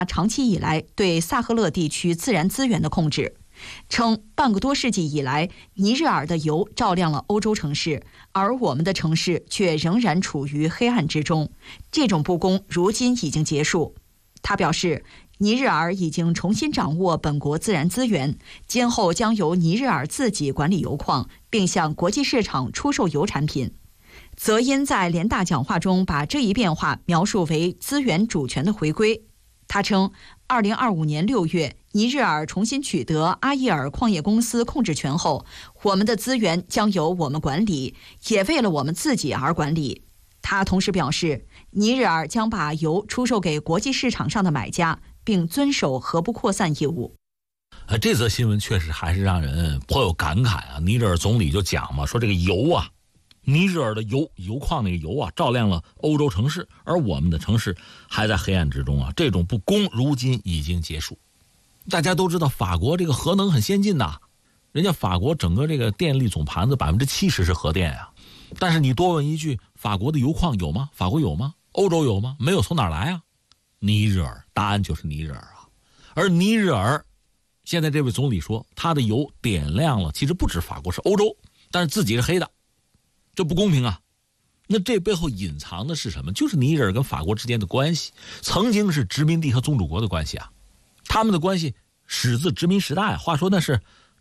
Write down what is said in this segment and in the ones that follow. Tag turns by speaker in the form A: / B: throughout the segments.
A: 长期以来对萨赫勒地区自然资源的控制，称半个多世纪以来，尼日尔的油照亮了欧洲城市，而我们的城市却仍然处于黑暗之中。这种不公如今已经结束。他表示，尼日尔已经重新掌握本国自然资源，今后将由尼日尔自己管理油矿，并向国际市场出售油产品。泽因在联大讲话中把这一变化描述为资源主权的回归。他称，2025年6月，尼日尔重新取得阿伊尔矿业公司控制权后，我们的资源将由我们管理，也为了我们自己而管理。他同时表示，尼日尔将把油出售给国际市场上的买家，并遵守核不扩散义务。
B: 这则新闻确实还是让人颇有感慨啊！尼日尔总理就讲嘛，说这个油啊，尼日尔的油矿那个油啊，照亮了欧洲城市，而我们的城市还在黑暗之中啊！这种不公如今已经结束。大家都知道，法国这个核能很先进呐，人家法国整个这个电力总盘子70%是核电啊。但是你多问一句，法国的油矿有吗？法国有吗？欧洲有吗？没有，从哪儿来啊？尼日尔，答案就是尼日尔啊。而尼日尔现在这位总理说，他的油点亮了，其实不止法国，是欧洲，但是自己是黑的，这不公平啊！那这背后隐藏的是什么？就是尼日尔跟法国之间的关系，曾经是殖民地和宗主国的关系啊。他们的关系始自殖民时代，话说那是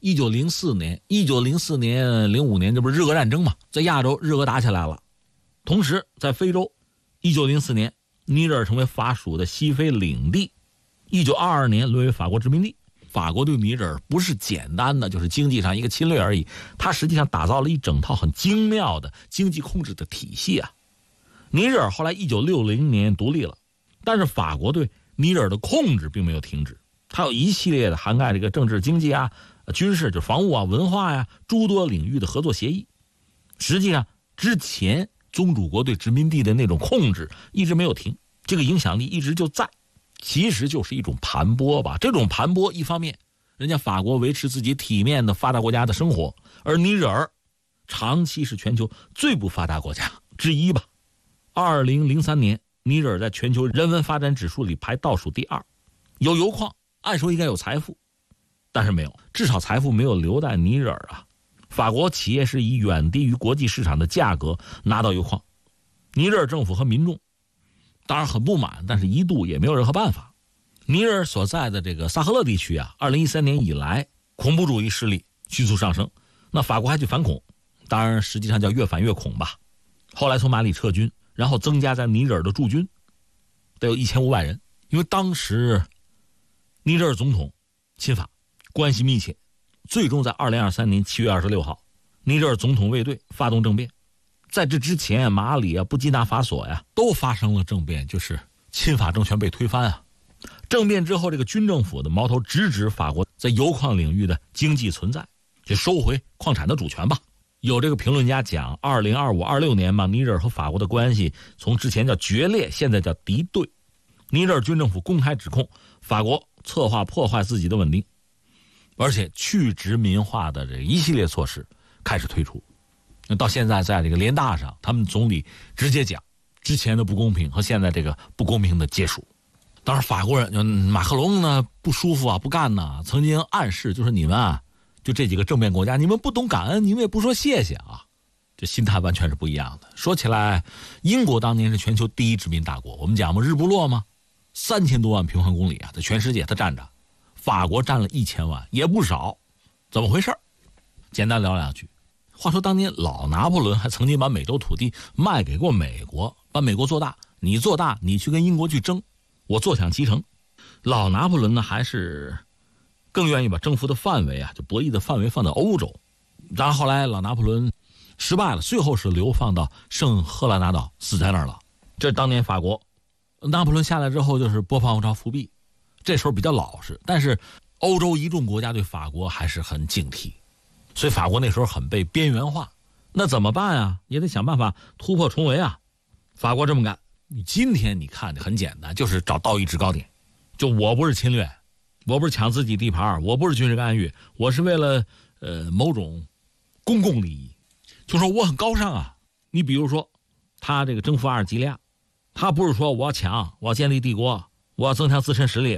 B: 1904年、05年，这不是日俄战争嘛，在亚洲日俄打起来了。同时在非洲，1904年尼日尔成为法属的西非领地，1922年沦为法国殖民地。法国对尼日尔不是简单的就是经济上一个侵略而已，它实际上打造了一整套很精妙的经济控制的体系啊。尼日尔后来1960年独立了，但是法国对尼日尔的控制并没有停止，它有一系列的涵盖这个政治经济啊、军事就防务啊、文化呀、诸多领域的合作协议。实际上之前宗主国对殖民地的那种控制一直没有停，这个影响力一直就在，其实就是一种盘剥吧。这种盘剥一方面人家法国维持自己体面的发达国家的生活，而尼日尔长期是全球最不发达国家之一吧。2003年尼日尔在全球人文发展指数里排倒数第2，有油矿，按说应该有财富，但是没有，至少财富没有留在尼日尔啊。法国企业是以远低于国际市场的价格拿到油矿，尼日尔政府和民众当然很不满，但是一度也没有任何办法。尼日尔所在的这个萨赫勒地区啊，2013年以来恐怖主义势力迅速上升，那法国还去反恐，当然实际上叫越反越恐吧。后来从马里撤军，然后增加在尼日尔的驻军，得有1500人。因为当时尼日尔总统亲法，关系密切，最终在2023年7月26号，尼日尔总统卫队发动政变。在这之前，马里啊、布基纳法索呀都发生了政变，就是亲法政权被推翻啊。政变之后，这个军政府的矛头直指法国在油矿领域的经济存在，就收回矿产的主权吧。有这个评论家讲，2025、26年嘛，尼日尔和法国的关系从之前叫决裂，现在叫敌对。尼日尔军政府公开指控法国策划破坏自己的稳定，而且去殖民化的这一系列措施开始推出。到现在在这个联大上，他们总理直接讲之前的不公平和现在这个不公平的结束。当然法国人马克龙呢不舒服啊，不干呢，曾经暗示就是你们啊，就这几个政变国家，你们不懂感恩，你们也不说谢谢啊，这心态完全是不一样的。说起来，英国当年是全球第1殖民大国，我们讲嘛，日不落吗？3000多万平方公里啊，在全世界它占着，法国占了1000万，也不少。怎么回事？简单聊两句。话说当年老拿破仑还曾经把美洲土地卖给过美国，把美国做大，你做大，你去跟英国去争，我坐享其成。老拿破仑呢，还是更愿意把征服的范围啊，就博弈的范围放到欧洲。然后后来老拿破仑失败了，最后是流放到圣赫勒拿岛，死在那儿了。这当年法国拿破仑下来之后就是波旁王朝复辟，这时候比较老实，但是欧洲一众国家对法国还是很警惕，所以法国那时候很被边缘化。那怎么办啊？也得想办法突破重围啊。法国这么干，你今天你看很简单，就是找道义制高点，就我不是侵略，我不是抢自己地盘，我不是军事干预，我是为了某种公共利益，就说我很高尚啊。你比如说他这个征服阿尔及利亚，他不是说我要抢，我要建立帝国，我要增强自身实力，